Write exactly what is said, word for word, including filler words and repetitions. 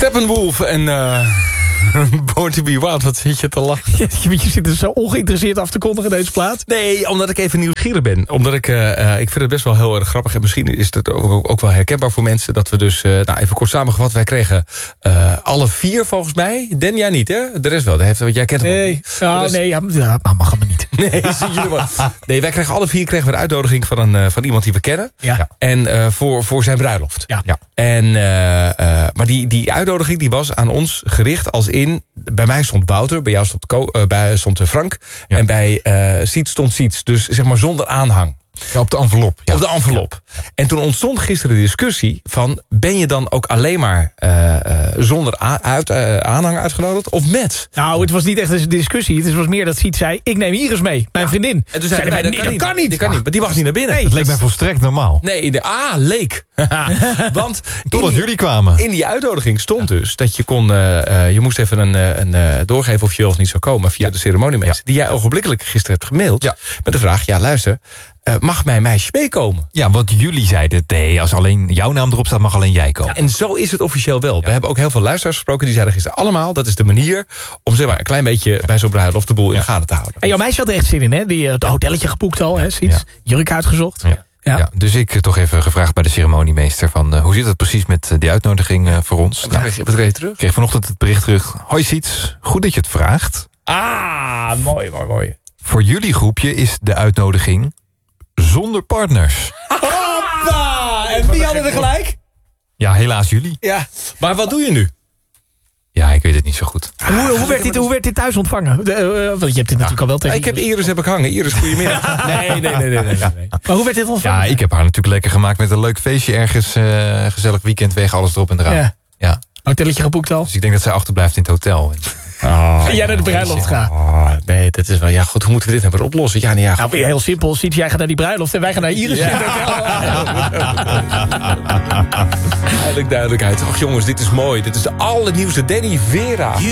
Steppenwolf en uh, Born to be Wild. Wat zit je te lachen? Je zit er zo ongeïnteresseerd af te kondigen deze plaat. Nee, omdat ik even nieuwsgierig ben. Omdat ik, uh, uh, ik vind het best wel heel erg grappig. En misschien is het ook, ook wel herkenbaar voor mensen. Dat we dus, uh, nou even kort samengevat. Wij kregen uh, alle vier volgens mij. Den, jij niet hè? De rest wel. Dat heeft, wat jij kent hem Nee, ja, dus, nee, ja, ja, mag hem niet. Nee, zie je wel. Nee, wij kregen alle vier kregen we de uitnodiging van, een, uh, van iemand die we kennen. Ja. En uh, voor, voor zijn bruiloft. Ja. Ja. En, uh, uh, maar die, die uitnodiging die was aan ons gericht als in... Bij mij stond Wouter, bij jou stond, Ko, uh, bij, stond Frank. Ja. En bij uh, Siets stond Siets. Dus zeg maar zonder aanhang. Ja, op de envelop. Ja. Op de envelop. Ja. En toen ontstond gisteren de discussie van... ben je dan ook alleen maar uh, uh, zonder a- uit, uh, aanhang uitgenodigd of met? Nou, het was niet echt een discussie. Het was meer dat Siet zei, ik neem Iris mee, mijn vriendin. En toen zei hij, nee, dat, dat kan niet. Dat kan niet, maar die mag niet naar binnen. Nee, het leek mij volstrekt normaal. Nee, de, ah, leek. Want totdat jullie kwamen. In die uitnodiging stond dus dat je kon... Uh, uh, je moest even een, een uh, doorgeven of je wel of niet zou komen... via ja. de ceremoniemeester. Ja. Die jij ogenblikkelijk gisteren hebt gemaild. Ja. Met de vraag, ja luister... Uh, mag mijn meisje meekomen? Ja, want jullie zeiden, nee, als alleen jouw naam erop staat, mag alleen jij komen. Ja, en zo is het officieel wel. Ja. We hebben ook heel veel luisteraars gesproken, die zeiden gisteren allemaal... dat is de manier om zeg maar, een klein beetje bij zo'n bruiloft de boel in de gaten te houden. En jouw meisje had er echt zin in, hè? Die het hotelletje geboekt al, hè? Ziets. Ja. Jurk uitgezocht. Ja. Ja. Ja, dus ik toch even gevraagd bij de ceremoniemeester... van uh, hoe zit het precies met uh, die uitnodiging uh, voor ons? Wat nou, kreeg je, wat kreeg je terug? Ik kreeg vanochtend het bericht terug. Hoi Siets, goed dat je het vraagt. Ah, mooi, mooi, mooi. Voor jullie groepje is de uitnodiging... zonder partners. Hoppa! En wie hadden er gelijk? Ja, helaas jullie. Ja, maar wat doe je nu? Ja, ik weet het niet zo goed. Hoe, hoe, werd, dit, hoe werd dit thuis ontvangen? De, uh, want je hebt dit ja. natuurlijk al wel tegen... Ik heb Iris heb ik hangen. Iris, goedemiddag. nee, nee, nee, nee, nee, nee, nee. Maar hoe werd dit ontvangen? Ja, ik heb haar natuurlijk lekker gemaakt met een leuk feestje ergens. Uh, gezellig weekend weg, alles erop en eraan. Ja. Ja. Hotelletje geboekt al? Dus ik denk dat zij achterblijft in het hotel. Oh, en jij naar de bruiloft gaat. Oh, nee, dat is wel... Ja, goed, hoe moeten we dit nou weer oplossen? Ja, nee, ja, nou, heel simpel. Ziet, jij gaat naar die bruiloft en wij gaan naar Iris. Ja. Duidelijk, duidelijkheid. Och jongens, dit is mooi. Dit is de allernieuwste Danny Vera.